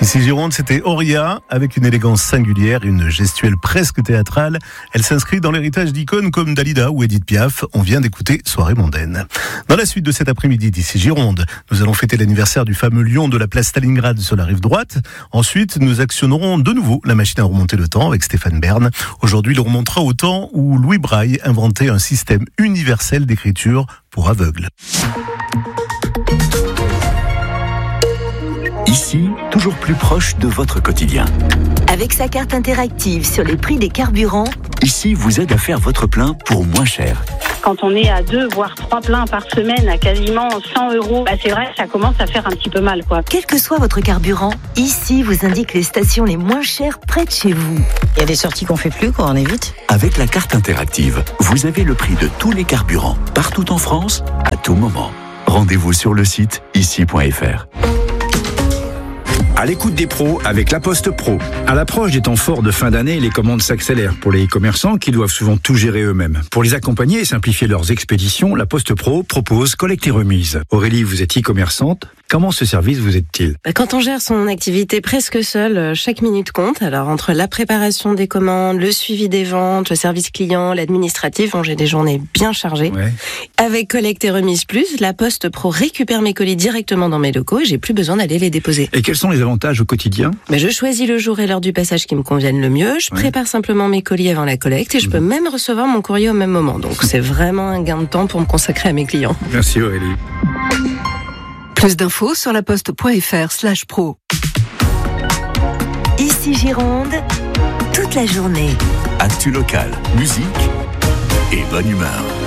Ici Gironde, c'était Auria, avec une élégance singulière et une gestuelle presque théâtrale. Elle s'inscrit dans l'héritage d'icônes comme Dalida ou Edith Piaf. On vient d'écouter Soirée mondaine. Dans la suite de cet après-midi d'ici Gironde, nous allons fêter l'anniversaire du fameux lion de la place Stalingrad sur la rive droite. Ensuite, nous actionnerons de nouveau la machine à remonter le temps avec Stéphane Bern. Aujourd'hui, il remontera au temps où Louis Braille inventait un système universel d'écriture pour aveugles. Ici, toujours plus proche de votre quotidien. Avec sa carte interactive sur les prix des carburants, Ici vous aide à faire votre plein pour moins cher. Quand on est à 2 voire 3 pleins par semaine à quasiment 100 €, c'est vrai que ça commence à faire un petit peu mal, quoi. quel que soit votre carburant, ici vous indique les stations les moins chères près de chez vous. Il y a des sorties qu'on fait plus, quoi, on évite. Avec la carte interactive, vous avez le prix de tous les carburants, partout en France, à tout moment. Rendez-vous sur le site ici.fr. À l'écoute des pros avec La Poste Pro. À l'approche des temps forts de fin d'année, les commandes s'accélèrent pour les e-commerçants qui doivent souvent tout gérer eux-mêmes. Pour les accompagner et simplifier leurs expéditions, La Poste Pro propose collecte et remise. Aurélie, vous êtes e-commerçante. Comment ce service vous aide-t-il ? Quand on gère son activité presque seul, chaque minute compte. Alors entre la préparation des commandes, le suivi des ventes, le service client, l'administratif, j'ai des journées bien chargées. Ouais. Avec Collecte et Remise Plus, La Poste Pro récupère mes colis directement dans mes locaux et j'ai plus besoin d'aller les déposer. Et quels sont les avantages au quotidien ? Je choisis le jour et l'heure du passage qui me conviennent le mieux. Je prépare simplement mes colis avant la collecte et je peux même recevoir mon courrier au même moment. Donc c'est vraiment un gain de temps pour me consacrer à mes clients. Merci Aurélie. Plus d'infos sur laposte.fr/pro. Ici Gironde, toute la journée. Actu local, musique et bonne humeur.